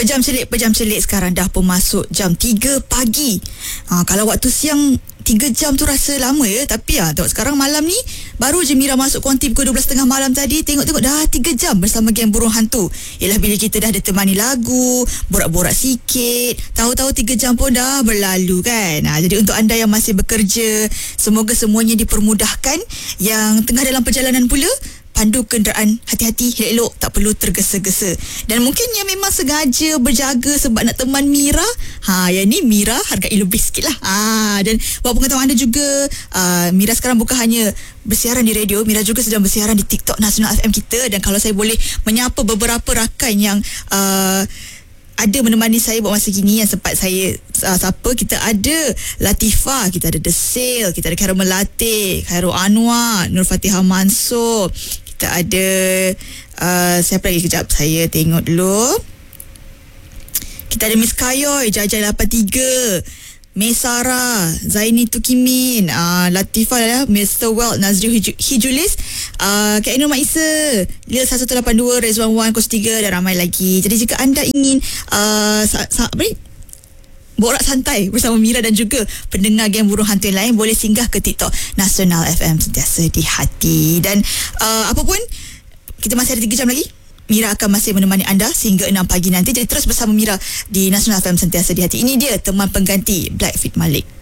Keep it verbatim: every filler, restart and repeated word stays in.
Pejam celik, pejam celik sekarang dah pun masuk jam tiga pagi. Ha, kalau waktu siang tiga jam tu rasa lama ya. Tapi ya, tengok sekarang malam ni baru je Mira masuk konti pukul dua belas tiga puluh malam tadi. Tengok-tengok dah tiga jam bersama geng Burung Hantu. Ialah bila kita dah ditemani lagu, borak-borak sikit, tahu-tahu tiga jam pun dah berlalu kan. Ha, jadi untuk anda yang masih bekerja, semoga semuanya dipermudahkan. Yang tengah dalam perjalanan pula, pandu kenderaan hati-hati, elok, tak perlu tergesa-gesa. Dan mungkin yang memang sengaja berjaga sebab nak teman Mira, ha, yang ni Mira hargai lebih sikit lah. Ha, dan buat pengetahuan anda juga, uh, Mira sekarang bukan hanya bersiaran di radio, Mira juga sedang bersiaran di TikTok Nasional F M kita. Dan kalau saya boleh menyapa beberapa rakan yang uh, ada menemani saya buat masa gini, yang sempat saya uh, sapa, kita ada Latifah, kita ada The Sale, kita ada Khairul Melati, Khairul Anwar, Nur Fatihah Mansur, kita ada uh, siapa lagi, kejap saya tengok dulu, kita ada Miss Kayoy, Jajai lapan tiga, Mesara, Zaini Tukimin, uh, Latifah lah, Mister Welt, Nazri Hij- Hijulis, uh, Kak Ainur Mak Isa, Lil satu lapan dua, Rezwan Wan, Kos tiga dan ramai lagi. Jadi jika anda ingin uh, sa- sa- apa ni? borak santai bersama Mira dan juga pendengar geng Burung Hantu yang lain, boleh singgah ke TikTok Nasional F M, sentiasa di hati. Dan uh, apa pun, kita masih ada tiga jam lagi. Mira akan masih menemani anda sehingga enam pagi nanti. Jadi terus bersama Mira di Nasional F M, sentiasa di hati. Ini dia teman pengganti Black Fit Malik.